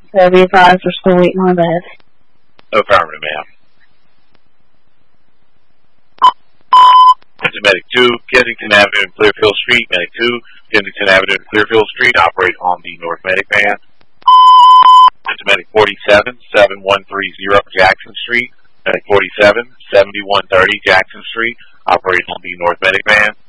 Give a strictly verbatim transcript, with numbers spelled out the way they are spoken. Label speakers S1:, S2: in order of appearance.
S1: Uh, be advised, we're still waiting on that.
S2: Affirmative, ma'am. Engine Medic two, Kensington Avenue and Clearfield Street. Medic two, Kensington Avenue and Clearfield Street. Operate on the North Medic van. Engine Medic forty-seven, seven one three zero Jackson Street. Medic forty-seven, seven one three Jackson Street. Operate on the North Medic van.